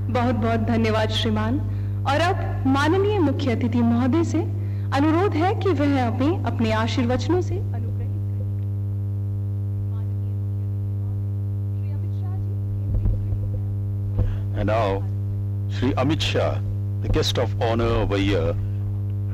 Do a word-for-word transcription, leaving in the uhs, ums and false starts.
बहुत बहुत धन्यवाद श्रीमान। और अब माननीय मुख्य अतिथि महोदय से अनुरोध है कि वह हमें अपने आशीर्वचनों से अनुग्रहित करें। माननीय मुख्य अतिथि महोदय Shri Amit Shah ji. And now, Shri Amit Shah, the guest of honor over here,